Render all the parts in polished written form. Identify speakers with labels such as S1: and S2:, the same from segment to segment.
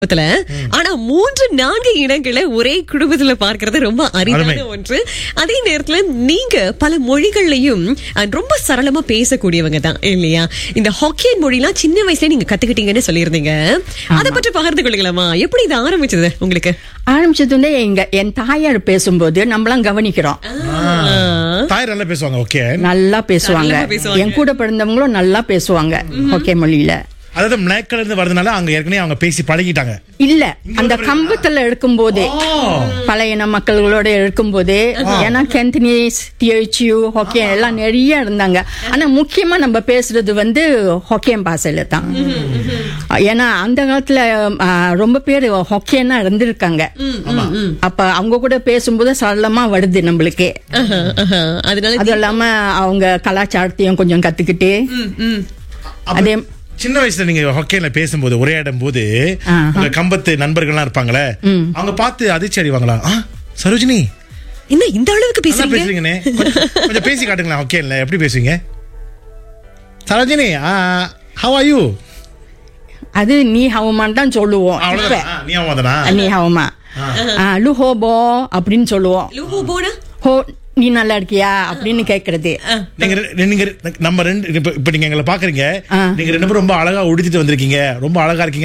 S1: ஆனா 3-4 இனங்களை ஒரே குடும்பத்துல பார்க்கறது ரொம்ப அரிதான ஒன்று. அதே நேரத்துல நீங்க பல மொழிகள்லயும் ரொம்ப சரளமா பேசக்கூடியவங்க தான் இல்லையா? இந்த ஹாக்கியன் மொழிலாம் சின்ன வயசுல நீங்க கத்துக்கிட்டீங்கன்னு சொல்லியிருந்தீங்க. அதை பற்றி பகிர்ந்து கொள்ளுங்களாமா? எப்படி இது ஆரம்பிச்சது உங்களுக்கு?
S2: ஆரம்பிச்சது என் தாயார் பேசும்போது நம்மளாம் கவனிக்கிறோம்.
S3: தாயார் நல்லா பேசுவாங்க. ஓகே,
S2: நல்லா பேசுவாங்க. என் கூட பிறந்தவங்களும் நல்லா பேசுவாங்க ஓகே மொழியில.
S3: அதாவது மலேக்கல்ல இருந்து வரதுனால அங்க ஏற்கனவே அவங்க பேசி பழகிட்டாங்க.
S2: இல்ல, அந்த கம்பத்துல எடுக்கும் போதே பழைய இன மக்களோட எடுக்கும் போதே, ஏன்னா கேந்தனீஸ், தியோச்சியூ, ஹாக்கியன் எல்லாம் நிறைய இருந்தாங்க. ஆனா முக்கியமா நம்ம பேசுறது ஹாக்கியன் பாஷையில தான். ஏன்னா அந்த காலத்துல ரொம்ப பேர் ஹாக்கியனா இருந்திருக்காங்க. அப்ப அவங்க கூட பேசும்போது சரளமா வருது நம்மளுக்கு. அது இல்லாம அவங்க கலாச்சாரத்தையும் கொஞ்சம் கத்துக்கிட்டு, அதே
S3: சின்ன வயசுல நீங்க ஹாக்கியன்ல பேசும்போது உரையாடும் போது உங்க கம்பத்து நண்பர்கள்லாம் இருப்பாங்களே, அவங்க பார்த்து அதிர்ச்சி அடைவாங்களா? சரோஜினி
S1: என்ன இந்த அளவுக்கு பேசுறீங்க?
S3: கொஞ்சம் பேசி காட்டுங்களா ஹாக்கியன்ல எப்படி பேசுவீங்க? Sarojini how are you?
S2: அது நீ ஹவமான் தான் சொல்லுவோம்.
S3: நீ ஹவமாதனா?
S2: நீ ஹவமா லுஹோபோ அப்படின்னு சொல்லுவோம்.
S1: லுஹோபோனா
S2: ஹோ, நீ நல்லா இருக்கியா அப்படின்னு கேக்குறது.
S3: நீங்க நம்ம ரெண்டு இப்ப நீங்க எங்களை பாக்குறீங்க, நீங்க ரெண்டு பேரும் ரொம்ப அழகா உடுத்திட்டு வந்திருக்கீங்க, ரொம்ப அழகா இருக்கீங்க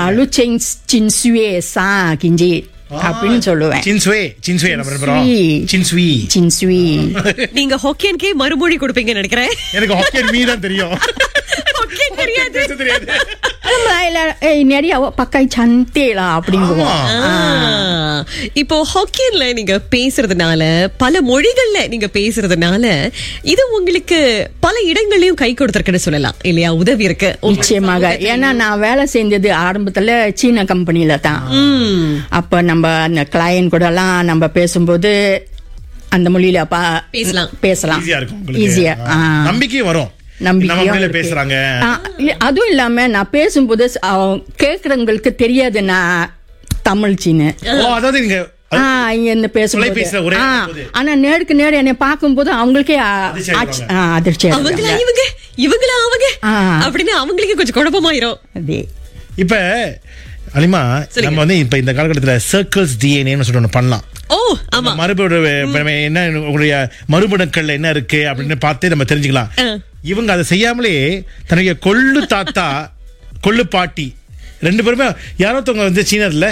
S2: அப்படின்னு சொல்லுவேன்.
S1: நீங்க ஹாக்கியன்கே மறுமொழி கொடுப்பீங்கன்னு நினைக்கிறேன்.
S3: எனக்கு ஹாக்கியன் மீ தான் தெரியும்.
S2: நிறைய பக்காய் சந்தேலா அப்படிங்குவோம்.
S1: இப்போ ஹாக்கியன்ல நீங்க பேசுறதுனால, பல மொழிகள்ல நீங்க பேசுறதுனால, இது உங்களுக்கு பல இடங்களையும் கை கொடுத்திருக்குன்னு சொல்லலாம் இல்லையா? உதவி இருக்கு
S2: நிச்சயமாக. ஏன்னா நான் வேலை செஞ்சது ஆரம்பத்துல சீன கம்பெனில தான். அப்ப நம்ம அந்த கிளையன்ட் கூட எல்லாம் நம்ம பேசும்போது அந்த மொழியில பேசலாம் ஈஸியா,
S3: நம்பிக்கையும் வரும். பேசுறாங்க.
S2: அதுவும் இல்லாம நான் பேசும்போது கேக்குறவங்களுக்கு தெரியாது நான் தமிழ் சீனு. ஆனா நேருக்கு நேரம் என்னை பார்க்கும் போது அவங்களுக்கே அதிர்ச்சி.
S1: இவங்களா அவங்க அப்படின்னு அவங்களுக்கு கொஞ்சம் குழப்பமாயிரும்.
S3: இப்ப அலிமா, நம்ம இப்ப இந்த காலகட்டத்துல சர்க்கிள்ஸ் டிஎன்ஏன்னு சொல்லிட்டு பண்ணலாம். என்ன உங்களுடைய மறுபணுக்கள்ல என்ன இருக்கு அப்படின்னு பார்த்து நம்ம தெரிஞ்சுக்கலாம். இவங்க அதை செய்யாமலே தன்னுடைய கொள்ளு தாத்தா கொள்ளு பாட்டி ரெண்டு பேருமே யாரோ தவங்க சீனர்ல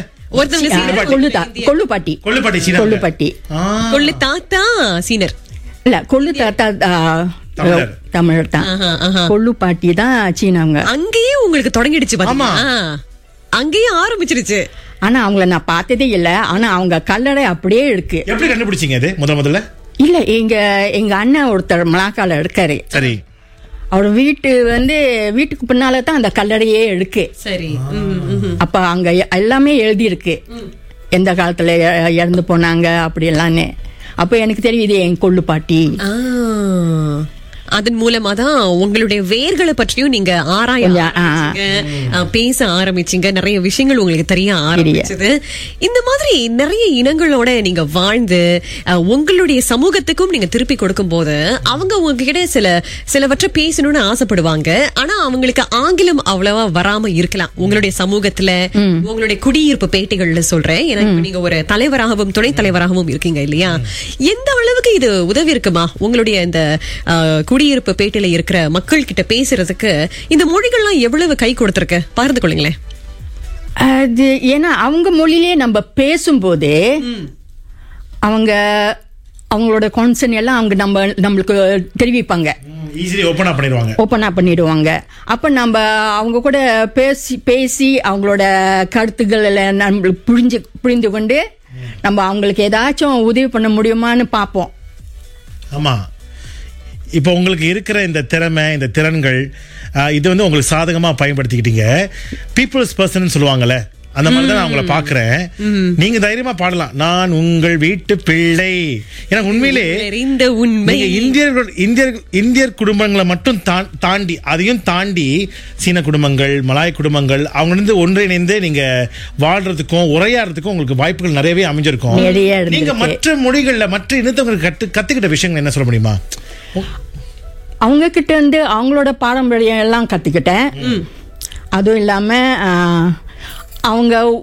S2: தமிழர் தான். கொள்ளு பாட்டி தான் சீனவங்க.
S1: அங்கேயே உங்களுக்கு தொடங்கிடுச்சு, அங்கேயே ஆரம்பிச்சிருச்சு.
S2: ஆனா அவங்கள நான் பார்த்ததே இல்ல. ஆனா அவங்க கல்லறை அப்படியே இருக்கு.
S3: எப்படி கண்டுபிடிச்சீங்க அது முதல்ல?
S2: இல்ல, எங்க அண்ணன் ஒருத்தர் மலாக்கால இருக்காரு.
S3: சரி,
S2: அவர் வீட்டுக்கு பின்னால தான் அந்த கல்லறையே இருக்கு.
S1: சரி.
S2: அப்ப அங்க எல்லாமே எழுதி இருக்கு, எந்த காலத்துல இறந்து போனாங்க அப்படி எல்லாமே. அப்ப எனக்கு தெரியுது என் கொள்ளு பாட்டி.
S1: அதன் மூலமா தான் உங்களுடைய வேர்களை பற்றியும் நீங்க பேச ஆரம்பிச்சீங்க. நிறைய விஷயங்கள் உங்களுக்கு தெரிய ஆரம்பிச்சது. இந்த மாதிரி நிறைய இனங்களோட நீங்க வாழ்ந்து உங்களுடைய சமூகத்துக்கும் நீங்க திருப்பி கொடுக்கும் போது அவங்க உங்ககிட்ட சிலவற்றை பேசணும்னு ஆசைப்படுவாங்க. ஆனா அவங்களுக்கு ஆங்கிலம் அவ்வளவா வராம இருக்கலாம். உங்களுடைய சமூகத்துல உங்களுடைய குடியிருப்பு பேட்டிகள்ல சொல்றேன், ஏன்னா நீங்க ஒரு தலைவராகவும் துணை தலைவராகவும் இருக்கீங்க இல்லையா? எந்த அளவுக்கு இது உதவி இருக்குமா உங்களுடைய இந்த குடியிருப்பு பேட்டில இருக்கிற மக்கள் கிட்ட பேசுறதுக்கு? இந்த மொழிகள்லாம் எவ்வளவு கை கொடுத்திருக்கு பகிர்ந்து கொள்ளுங்களேன்.
S2: அது ஏன்னா அவங்க மொழியிலே நம்ம பேசும்போதே அவங்களோட கான்சர்ன் எல்லாம் அவங்க நம்மளுக்கு தெரிவிப்பாங்க, ஓப்பனா பண்ணிடுவாங்க. அப்ப நம்ம அவங்க கூட பேசி அவங்களோட கருத்துக்கள் எல்லாம் நம்மளுக்கு புரிந்து கொண்டு நம்ம அவங்களுக்கு ஏதாச்சும் உதவி பண்ண முடியுமான்னு பார்ப்போம்.
S3: ஆமா, இப்போ உங்களுக்கு இருக்கிற இந்த திறமை, இந்த திறன்கள், இது உங்களுக்கு சாதகமா பயன்படுத்திக்கிட்டீங்க. பீப்புள்ஸ் பர்சன் சொல்லுவாங்கல்ல, அந்த மாதிரி தான் நான் உங்களை பாக்குறேன். நீங்க தைரியமா பாடலாம், நான் உங்கள் வீட்டு பிள்ளை. எனக்கு உண்மையிலே இந்தியர் குடும்பங்களை மட்டும் தாண்டி, அதையும் தாண்டி சீன குடும்பங்கள், மலாய் குடும்பங்கள், அவங்க இருந்து ஒன்றிணைந்து நீங்க வாழ்றதுக்கும் உரையாடுறதுக்கும் உங்களுக்கு வாய்ப்புகள் நிறையவே அமைஞ்சிருக்கும். நீங்க மற்ற மொழிகள்ல மற்ற இனத்தவங்களுக்கு கத்துக்கிட்ட விஷயங்கள் என்ன சொல்ல முடியுமா?
S2: அவங்க கிட்ட இருந்து அவங்களோட பாரம்பரியம் எல்லாம் கத்துக்கிட்டேன். அதுவும் இல்லாம அவங்க